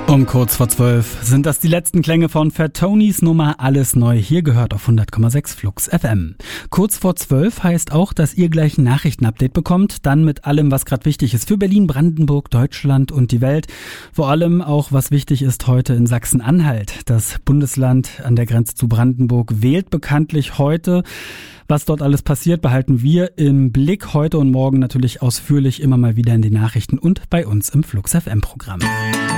Um kurz vor 12 sind das die letzten Klänge von Fat Tonys Nummer Alles Neu, hier gehört auf 100,6 Flux FM. Kurz vor 12 heißt auch, dass ihr gleich ein Nachrichtenupdate bekommt, dann mit allem, was gerade wichtig ist für Berlin, Brandenburg, Deutschland und die Welt. Vor allem auch, was wichtig ist heute in Sachsen-Anhalt. Das Bundesland an der Grenze zu Brandenburg wählt bekanntlich heute. Was dort alles passiert, behalten wir im Blick heute und morgen natürlich ausführlich immer mal wieder in den Nachrichten und bei uns im Flux FM Programm.